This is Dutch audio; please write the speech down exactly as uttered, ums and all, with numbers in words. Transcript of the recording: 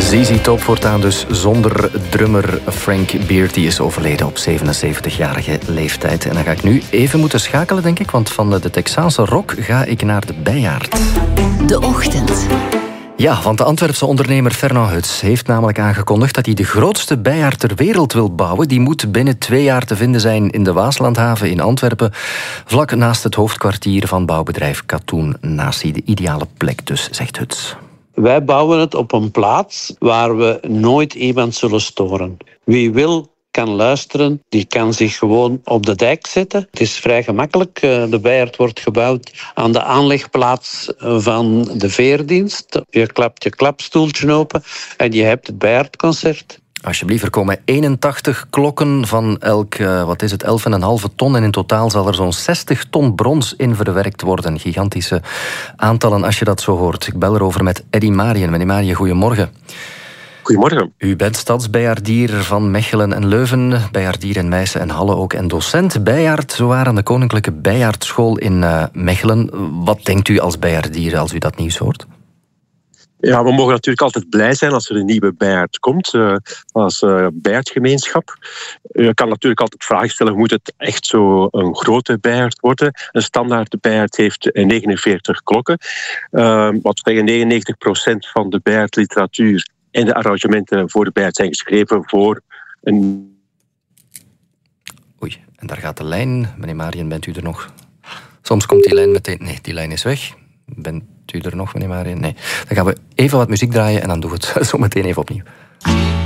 Z Z Top voortaan dus zonder drummer Frank Beard. Die is overleden op zevenenzeventigjarige leeftijd. En dan ga ik nu even moeten schakelen, denk ik. Want van de Texaanse rock ga ik naar de Bijaard. De Ochtend. Ja, want de Antwerpse ondernemer Fernand Huts heeft namelijk aangekondigd dat hij de grootste bijaard ter wereld wil bouwen. Die moet binnen twee jaar te vinden zijn in de Waaslandhaven in Antwerpen, vlak naast het hoofdkwartier van bouwbedrijf Katoen Natie. De ideale plek dus, zegt Huts. Wij bouwen het op een plaats waar we nooit iemand zullen storen. Wie wil, kan luisteren, die kan zich gewoon op de dijk zetten. Het is vrij gemakkelijk. De Bijaard wordt gebouwd aan de aanlegplaats van de veerdienst. Je klapt je klapstoeltje open en je hebt het Bijaardconcert. Alsjeblieft, er komen eenentachtig klokken van elk, wat is het, elf komma vijf ton. En in totaal zal er zo'n zestig ton brons in verwerkt worden. Gigantische aantallen als je dat zo hoort. Ik bel erover met Eddy Marien. Meneer Marien, goedemorgen. Goedemorgen. U bent stadsbijaardier van Mechelen en Leuven, bijaardier in Meissen en Halle ook en docent bijaard, zowaar aan de Koninklijke Bijaardschool in uh, Mechelen. Wat denkt u als bijaardier als u dat nieuws hoort? Ja, we mogen natuurlijk altijd blij zijn als er een nieuwe bijaard komt, uh, als uh, bijaardgemeenschap. Je kan natuurlijk altijd vragen stellen, moet het echt zo een grote bijaard worden? Een standaard bijaard heeft negenenveertig klokken. Uh, wat zeggen, negenennegentig procent van de bijaardliteratuur en de arrangementen voor de bijaard zijn geschreven voor een... Oei, en daar gaat de lijn. Meneer Marien, bent u er nog? Soms komt die lijn meteen... Nee, die lijn is weg. Bent u er nog, meneer Marien? Nee. Dan gaan we even wat muziek draaien en dan doen we het zo meteen even opnieuw.